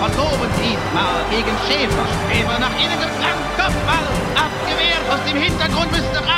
verloren diesmal gegen Schäfer. Schäfer nach innen geflankt, Kopfball abgewehrt. Aus dem Hintergrund müsste